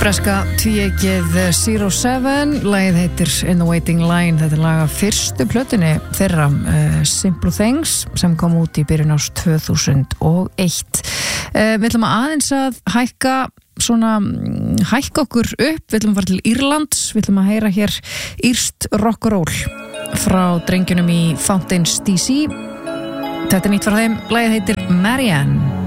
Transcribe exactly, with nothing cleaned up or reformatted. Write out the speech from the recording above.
Breska tvíeykið Zero Seven, lagið heitir In the Waiting Line. Þetta er lag af fyrstu plötunni þeirra, uh, Simple Things, sem kom út í byrjun árs tvö þúsund og eitt. Uh, við ætlum að aðeins að hækka svona, hækka okkur upp, við ætlum að fara til Írlands, við ætlum að heyra hér írskt rock'n'roll frá drengjunum í Fountains D C. Þetta er nýtt frá þeim, lagið heitir Marianne.